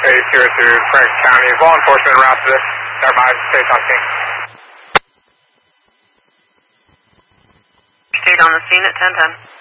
base here to Franklin County. Is law enforcement around to this? Never mind, stay on scene. Stayed on the scene at 1010.